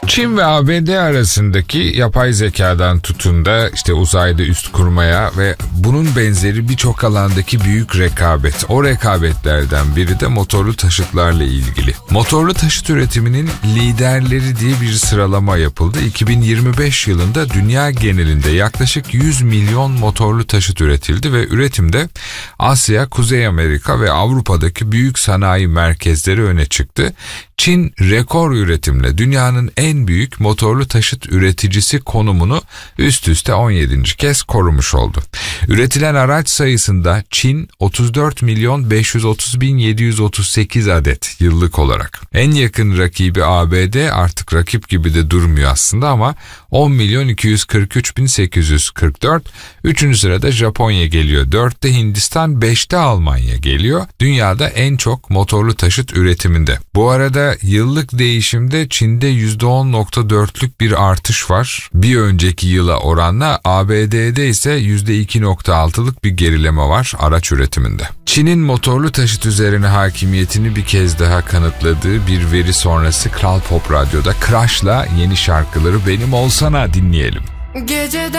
Çin ve ABD arasındaki yapay zekadan tutun da işte uzayda üst kurmaya ve bunun benzeri birçok alandaki büyük rekabet. O rekabetlerden biri de motorlu taşıtlarla ilgili. Motorlu taşıt üretiminin liderleri diye bir sıralama yapıldı. 2025 yılında dünya genelinde yaklaşık 100 milyon motorlu taşıt üretildi ve üretimde Asya, Kuzey Amerika ve Avrupa'daki büyük sanayi merkezleri öne çıktı. Çin rekor üretimle dünyanın en büyük motorlu taşıt üreticisi konumunu üst üste 17. kez korumuş oldu. Üretilen araç sayısında Çin 34 milyon 530 bin 738 adet yıllık olarak. En yakın rakibi ABD artık rakip gibi de durmuyor aslında ama 10 milyon 243 bin 844. 3. sırada Japonya geliyor. 4'te Hindistan, 5'te Almanya geliyor. Dünyada en çok motorlu taşıt üretiminde. Bu arada yıllık değişimde Çin'de %10.4'lük bir artış var. Bir önceki yıla oranla ABD'de ise %2.6'lık bir gerileme var araç üretiminde. Çin'in motorlu taşıt üzerine hakimiyetini bir kez daha kanıtladığı bir veri sonrası Kral Pop Radyo'da Crush'la yeni şarkıları Benim Olsana dinleyelim. Geceden